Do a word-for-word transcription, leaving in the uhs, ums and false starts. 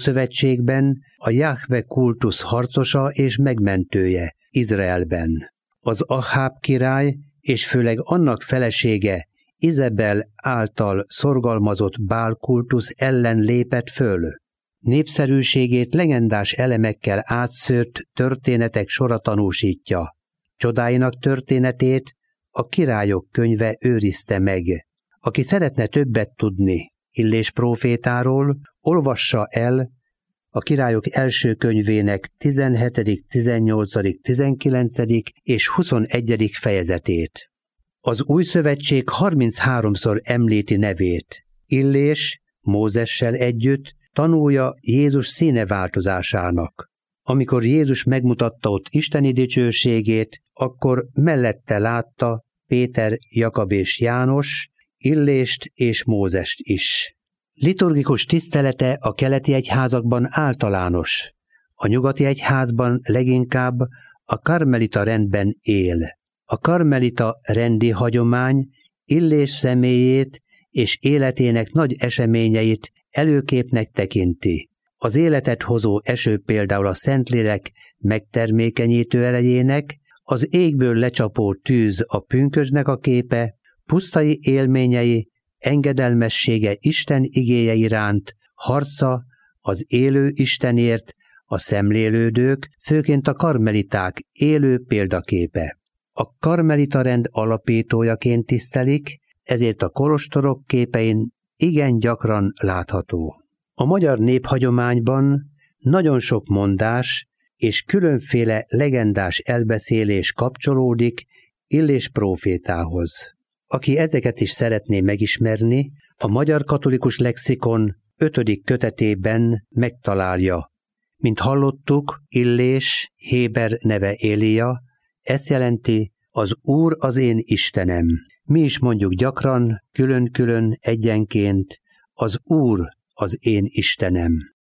Ószövetségben a Jahve kultusz harcosa és megmentője Izraelben. Az Aháb király és főleg annak felesége Izebel által szorgalmazott Bál kultusz ellen lépett föl. Népszerűségét legendás elemekkel átszőtt történetek sora tanúsítja. Csodáinak történetét a Királyok könyve őrizte meg. Aki szeretne többet tudni Illés prófétáról, olvassa el a Királyok első könyvének tizenhetedik, tizennyolcadik, tizenkilencedik és huszonegyedik fejezetét. Az Új Szövetség harmincháromszor említi nevét. Illés Mózessel együtt tanúja Jézus színeváltozásának. Amikor Jézus megmutatta ott isteni dicsőségét, akkor mellette látta Péter, Jakab és János, Illést és Mózest is. Liturgikus tisztelete a keleti egyházakban általános, a nyugati egyházban leginkább a karmelita rendben él. A karmelita rendi hagyomány Illés személyét és életének nagy eseményeit előképnek tekinti. Az életet hozó eső például a Szentlélek megtermékenyítő erejének, az égből lecsapó tűz a pünkösdnek a képe, pusztai élményei, engedelmessége Isten igéje iránt, harca az élő Istenért, a szemlélődők, főként a karmeliták élő példaképe. A karmelita rend alapítójaként tisztelik, ezért a kolostorok képein igen gyakran látható. A magyar néphagyományban nagyon sok mondás és különféle legendás elbeszélés kapcsolódik Illés prófétához. Aki ezeket is szeretné megismerni, a Magyar Katolikus Lexikon ötödik kötetében megtalálja. Mint hallottuk, Illés héber neve Élia, ezt jelenti az Úr az én Istenem. Mi is mondjuk gyakran, külön-külön, egyenként, az Úr az én Istenem.